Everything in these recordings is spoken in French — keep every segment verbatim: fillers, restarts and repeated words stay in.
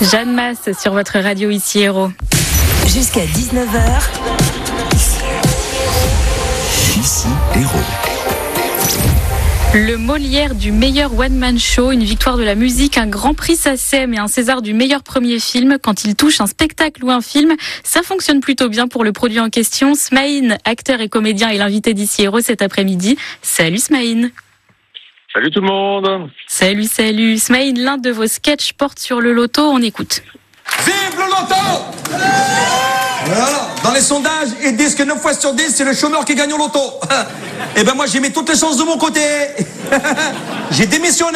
Jeanne Masse sur votre radio ici Héros. Jusqu'à dix-neuf heures. Ici Héros. Le Molière du meilleur one-man show, une victoire de la musique, un grand prix SACEM et un César du meilleur premier film. Quand il touche un spectacle ou un film, ça fonctionne plutôt bien pour le produit en question. Smaïn, acteur et comédien, est l'invité d'ici Héros cet après-midi. Salut Smaïn. Salut tout le monde. Salut, salut. Smaïn, l'un de vos sketchs porte sur le loto, on écoute. Vive le loto! Voilà. Dans les sondages, ils disent que neuf fois sur dix, c'est le chômeur qui gagne au loto. Et ben moi, j'ai mis toutes les chances de mon côté. J'ai démissionné.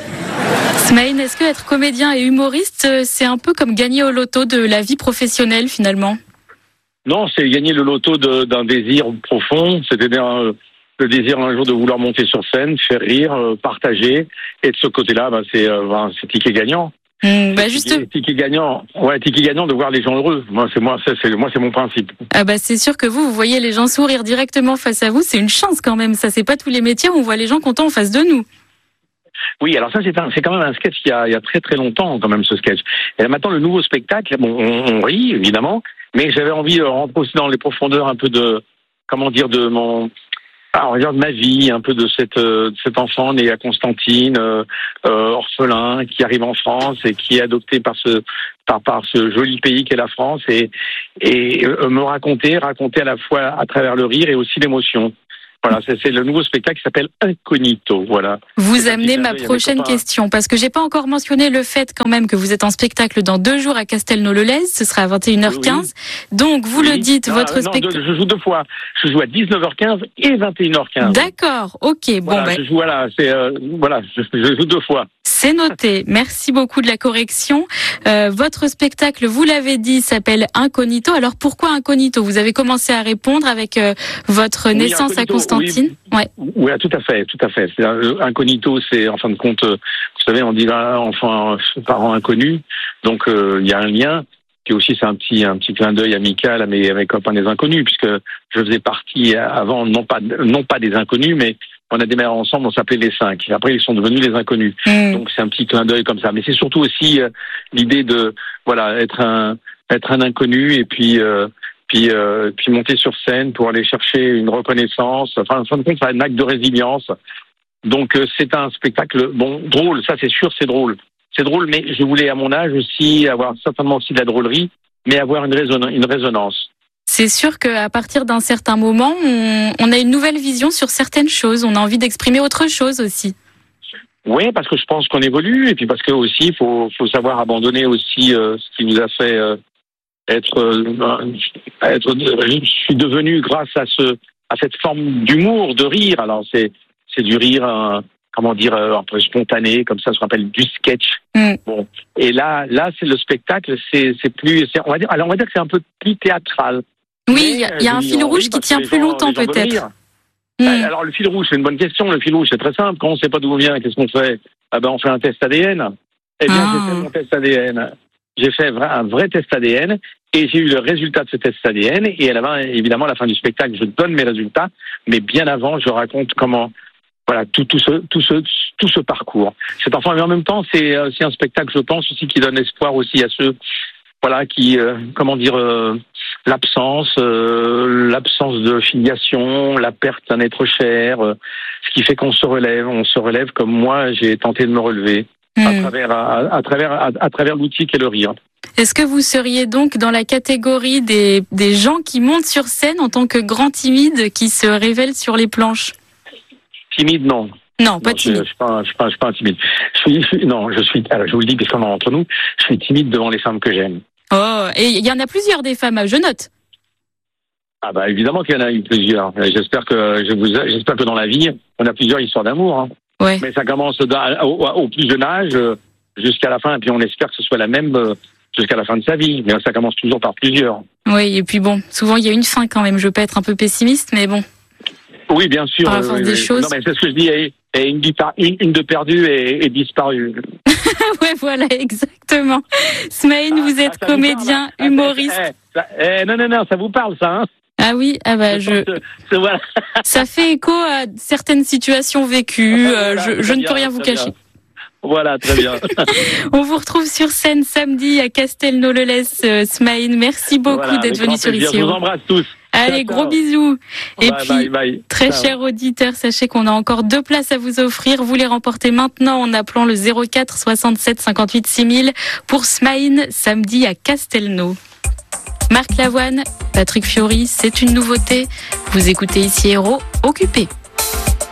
Smaïn, est-ce que être comédien et humoriste, c'est un peu comme gagner au loto de la vie professionnelle finalement? Non, c'est gagner le loto de, d'un désir profond, c'est-à-dire euh, le désir un jour de vouloir monter sur scène, faire rire, euh, partager. Et de ce côté-là, ben, c'est, euh, ben, c'est ticket gagnant. Mmh, bah juste ticket, ticket gagnant, ouais, ticket gagnant de voir les gens heureux. Moi, c'est moi, c'est, c'est moi, c'est mon principe. Ah bah c'est sûr que vous, vous voyez les gens sourire directement face à vous, c'est une chance quand même. Ça, c'est pas tous les métiers où on voit les gens contents en face de nous. Oui, alors ça, c'est, un, c'est quand même un sketch qui a, il y a très très longtemps quand même ce sketch. Et là, maintenant, le nouveau spectacle, bon, on, on rit évidemment, mais j'avais envie de rentrer aussi dans les profondeurs un peu de, comment dire, de mon Ah, on regarde ma vie, un peu de cette euh, de cet enfant né à Constantine, euh, euh, orphelin, qui arrive en France et qui est adopté par ce par par ce joli pays qu'est la France, et et euh, me raconter, raconter à la fois à travers le rire et aussi l'émotion. Voilà, c'est, c'est le nouveau spectacle qui s'appelle Incognito. Voilà. Vous amenez ma prochaine question, parce que j'ai pas encore mentionné le fait quand même que vous êtes en spectacle dans deux jours à Castelnau-le-Lez, ce sera à vingt et une heures quinze. Oui. Donc vous oui. le dites, non, votre spectacle. Je joue deux fois. Je joue à dix-neuf heures quinze et vingt et une heures quinze. D'accord, ok. Voilà, bon, bah... je joue, voilà, c'est euh, voilà, je, je joue deux fois. C'est noté. Merci beaucoup de la correction. Euh, votre spectacle, vous l'avez dit, s'appelle Incognito. Alors pourquoi Incognito? Vous avez commencé à répondre avec euh, votre oui, naissance Incognito, à Constantine. Oui, ouais. Oui, tout à fait, tout à fait. C'est, euh, Incognito, c'est en fin de compte, euh, vous savez, on dit là, enfant, parents inconnus. Donc il euh, y a un lien. Puis aussi, c'est un petit un petit clin d'œil amical à mes, à mes copains des inconnus, puisque je faisais partie avant non pas non pas des inconnus, mais on a démarré ensemble, on s'appelait les cinq. Après, ils sont devenus les inconnus. Mmh. Donc c'est un petit clin d'œil comme ça. Mais c'est surtout aussi euh, l'idée de voilà être un être un inconnu et puis euh, puis euh, puis monter sur scène pour aller chercher une reconnaissance. Enfin, en fin de compte, c'est un acte de résilience. Donc euh, c'est un spectacle bon drôle. Ça, c'est sûr, c'est drôle. C'est drôle, mais je voulais à mon âge aussi avoir certainement aussi de la drôlerie, mais avoir une, raison, une résonance. C'est sûr qu'à partir d'un certain moment, on, on a une nouvelle vision sur certaines choses. On a envie d'exprimer autre chose aussi. Oui, parce que je pense qu'on évolue, et puis parce que aussi il faut, faut savoir abandonner aussi euh, ce qui nous a fait euh, être, euh, être. Je suis devenu grâce à ce, à cette forme d'humour, de rire. Alors c'est, c'est du rire. Euh, comment dire, un peu spontané, comme ça, ça se rappelle du sketch. Mm. Bon. Et là, là, c'est le spectacle, c'est, c'est plus, c'est, on va dire, alors on va dire que c'est un peu plus théâtral. Oui, il y a, y a un fil rouge qui tient plus gens, longtemps, peut-être. Mm. Alors, le fil rouge, c'est une bonne question. Le fil rouge, c'est très simple. Quand on ne sait pas d'où on vient, qu'est-ce qu'on fait? Ah ben, on fait un test A D N. Eh bien, ah. j'ai fait mon test A D N. J'ai fait un vrai test A D N et j'ai eu le résultat de ce test A D N. Et à la fin, évidemment, à la fin du spectacle, je donne mes résultats. Mais bien avant, je raconte comment, voilà, tout, tout ce, tout ce, tout ce parcours. Cet enfant, mais en même temps, c'est aussi un spectacle, je pense, aussi qui donne espoir aussi à ceux, voilà, qui, euh, comment dire, euh, l'absence, euh, l'absence de filiation, la perte d'un être cher, euh, ce qui fait qu'on se relève, on se relève comme moi, j'ai tenté de me relever mmh. à travers, à, à travers, à, à travers l'outil qu'est le rire. Est-ce que vous seriez donc dans la catégorie des, des gens qui montent sur scène en tant que grands timides qui se révèlent sur les planches? Timide, non. Non, pas non, timide. Je, je suis pas, je suis pas, je suis pas timide. Je suis, je suis, non, je suis, alors je vous le dis, puisqu'on est entre nous, je suis timide devant les femmes que j'aime. Oh, et il y en a plusieurs des femmes, je note. Ah bah évidemment qu'il y en a eu plusieurs. J'espère que, je vous, j'espère que dans la vie, on a plusieurs histoires d'amour. Hein. Ouais. Mais ça commence au, au plus jeune âge jusqu'à la fin, et puis on espère que ce soit la même jusqu'à la fin de sa vie. Mais ça commence toujours par plusieurs. Oui, et puis bon, souvent il y a une fin quand même. Je veux pas être un peu pessimiste, mais bon. Oui, bien sûr. Par la force oui, des oui. choses. Non, mais c'est ce que je dis. Et, et une, une, une de perdue et, et disparue. Ouais, voilà, exactement. Smaïn, ah, vous êtes ah, comédien, vous humoriste. Ah, eh, eh, non, non, non, ça vous parle, ça, hein? Ah oui, ah bah je. je... C'est, voilà. Ça fait écho à certaines situations vécues. Ah, voilà, je je ne bien, peux rien vous cacher. Bien. Voilà, très bien. On vous retrouve sur scène samedi à Castelnau-le-Lez, euh, Smaïn. Merci beaucoup Voilà, d'être avec venu grand sur plaisir. Ici Je vous Héros. embrasse tous. Allez, Ciao, gros ciao. bisous. Et Bye, puis, bye, bye. très Ciao. chers auditeurs, sachez qu'on a encore deux places à vous offrir. Vous les remportez maintenant en appelant le zéro quatre soixante-sept cinquante-huit six mille pour Smaïn samedi à Castelnau. Marc Lavoine, Patrick Fiori, c'est une nouveauté. Vous écoutez Ici Héros, occupé.